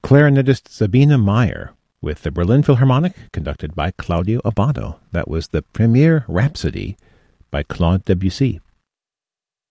clarinetist Sabina Meyer with the Berlin Philharmonic, conducted by Claudio Abbado. That was the Premiere Rhapsody by Claude Debussy.